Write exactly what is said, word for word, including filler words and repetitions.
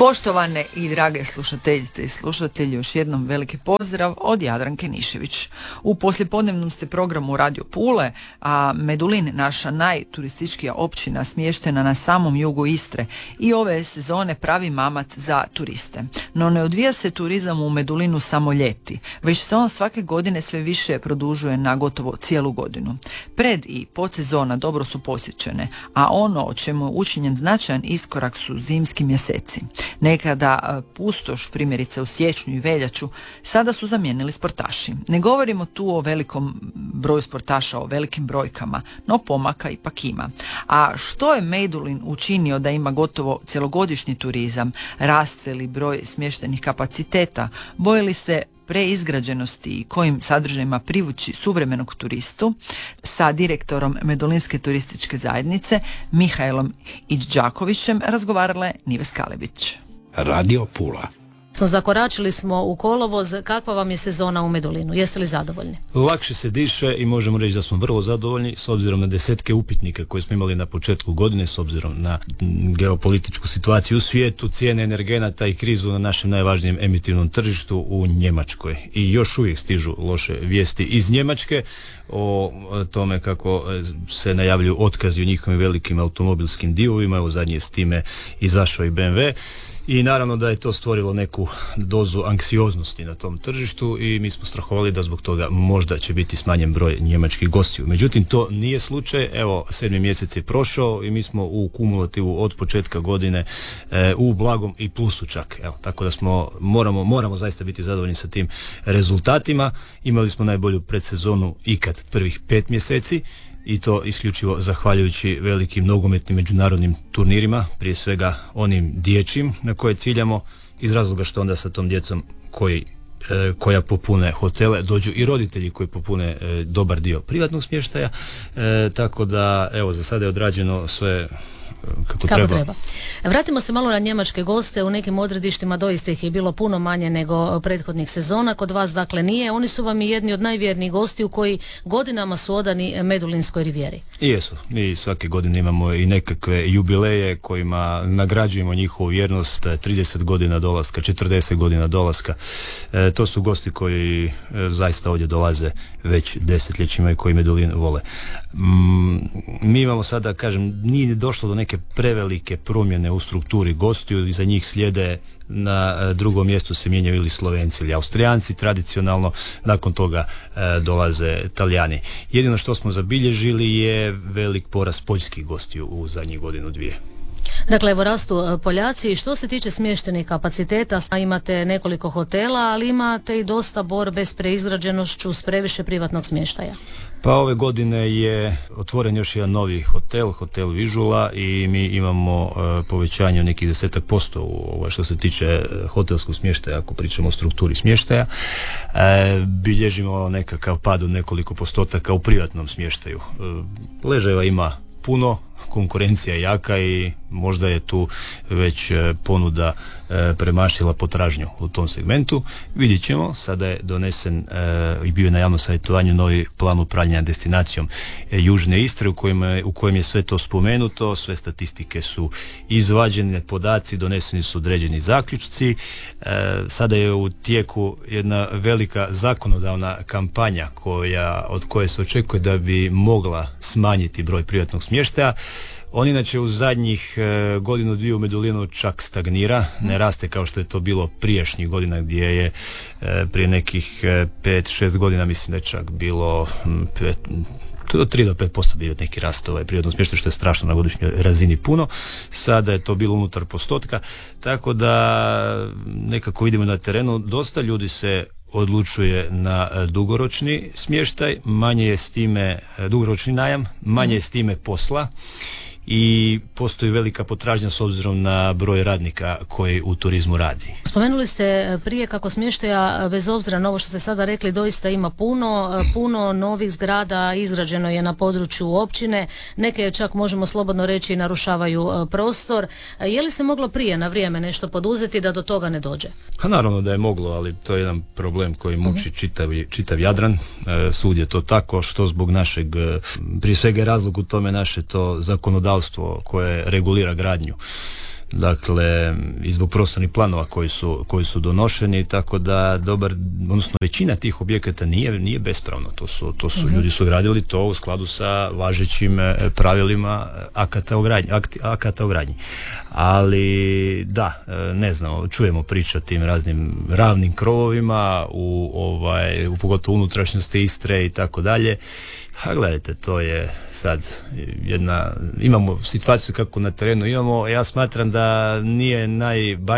Poštovane i drage slušateljice i slušatelji, još jednom veliki pozdrav od Jadranke Nišević. U poslijepodnevnom ste programu Radio Pule, a Medulin, naša najturističkija općina smještena na samom jugu Istre, i ove sezone pravi mamac za turiste. No ne odvija se turizam u Medulinu samo ljeti, već se on svake godine sve više produžuje na gotovo cijelu godinu. Pred i podsezona dobro su posjećene, a ono o čemu je učinjen značajan iskorak su zimski mjeseci. Nekada pustoš, primjerice u siječnju i veljaču, sada su zamijenili sportaši. Ne govorimo tu o velikom broju sportaša, o velikim brojkama, no pomaka ipak ima. A što je Medulin učinio da ima gotovo cjelogodišnji turizam? Raste li broj smještenih kapaciteta? Boje li se preizgrađenosti i kojim sadržajima privući suvremenog turistu? Sa direktorom Medulinske turističke zajednice Mihajlom Iđđakovićem razgovarala je Nives Kalebić. Radio Pula. Zakoračili smo u kolovoz. Kakva vam je sezona u Medulinu? Jeste li zadovoljni? Lakše se diše i možemo reći da smo vrlo zadovoljni s obzirom na desetke upitnika koje smo imali na početku godine, s obzirom na geopolitičku situaciju u svijetu, cijene energenata i krizu na našem najvažnijem emitivnom tržištu u Njemačkoj. I još uvijek stižu loše vijesti iz Njemačke o tome kako se najavljuju otkazi u njihovim velikim automobilskim divovima. Evo zadnje s time izašao i B M W. I naravno da je to stvorilo neku dozu anksioznosti na tom tržištu i mi smo strahovali da zbog toga možda će biti smanjen broj njemačkih gostiju. Međutim, to nije slučaj. Evo, sedmi mjesec je prošao i mi smo u kumulativu od početka godine e, u blagom i plusu čak. Evo, tako da smo, moramo, moramo zaista biti zadovoljni sa tim rezultatima. Imali smo najbolju predsezonu ikad prvih pet mjeseci. I to isključivo zahvaljujući velikim nogometnim međunarodnim turnirima, prije svega onim dječjim na koje ciljamo, iz razloga što onda sa tom djecom koji, e, koja popune hotele dođu i roditelji koji popune e, dobar dio privatnog smještaja, e, tako da evo za sada je odrađeno sve kako, kako treba. treba. Vratimo se malo na njemačke goste. U nekim odredištima doista ih je bilo puno manje nego prethodnih sezona. Kod vas dakle nije. Oni su vam i jedni od najvjernijih gostiju koji godinama su odani Medulinskoj rivijeri. I jesu. Mi svake godine imamo i nekakve jubileje kojima nagrađujemo njihovu vjernost. trideset godina dolaska, četrdeset godina dolaska. E, to su gosti koji e, zaista ovdje dolaze već desetljećima i koji Medulin vole. Mm, mi imamo sada, kažem, nije došlo do neke prevelike promjene u strukturi gostiju, i za njih slijede na drugom mjestu se mijenjaju ili Slovenci ili Austrijanci, tradicionalno nakon toga e, dolaze Talijani. Jedino što smo zabilježili je velik porast poljskih gostiju u zadnjih godinu dvije. Dakle, evo rastu Poljaci. Što se tiče smještenih kapaciteta, imate nekoliko hotela, ali imate i dosta borbe s preizgrađenošću, s previše privatnog smještaja. Pa ove godine je otvoren još jedan novi hotel, hotel Vižula, i mi imamo uh, povećanje od nekih desetak posto u, ovaj, što se tiče hotelskog smještaja, ako pričamo o strukturi smještaja. E, bilježimo nekakav pad od nekoliko postotaka u privatnom smještaju. E, ležajeva ima puno, konkurencija je jaka i možda je tu već ponuda e, premašila potražnju u tom segmentu. Vidjet ćemo, sada je donesen e, i bio je na javnom savjetovanju novi plan upravljanja destinacijom e, Južne Istre u kojem, je, u kojem je sve to spomenuto, sve statistike su izvađene, podaci, doneseni su određeni zaključci. E, sada je u tijeku jedna velika zakonodavna kampanja koja, od koje se očekuje da bi mogla smanjiti broj privatnog smještaja. On inače u zadnjih e, godinu dvije u Medulinu čak stagnira, ne raste kao što je to bilo prijašnjih godina gdje je e, prije nekih e, pet šest godina, mislim da je čak bilo pet, od tri do pet posto bio neki rast ovaj prirodno smještaj, što je strašno na godišnjoj razini puno. Sada je to bilo unutar postotka, tako da nekako vidimo na terenu dosta ljudi se odlučuje na dugoročni smještaj, manje je s time dugoročni najam, manje je s time posla i postoji velika potražnja s obzirom na broj radnika koji u turizmu radi. Spomenuli ste prije kako smještaja, bez obzira na ovo što ste sada rekli, doista ima puno, puno novih zgrada izgrađeno je na području općine, neke čak možemo slobodno reći narušavaju prostor. Je li se moglo prije na vrijeme nešto poduzeti da do toga ne dođe? Pa naravno da je moglo, ali to je jedan problem koji muči uh-huh. čitav, čitav Jadran. E, svud je to tako, što zbog našeg, prije svega je razlog u tome naše to zakonodavstvo koje regulira gradnju. dakle i zbog prostornih planova koji su, koji su donošeni, tako da dobar, odnosno većina tih objekata nije, nije bespravno, to su, to su mm-hmm. ljudi su gradili to u skladu sa važećim pravilima akata o gradnji, akata o gradnji. Ali da, ne znam, čujemo priča o tim raznim ravnim krovovima u, ovaj, u pogotovo unutrašnjosti Istre i tako dalje. A gledajte, to je sad jedna, imamo situaciju kako na terenu imamo, ja smatram da nije najbolje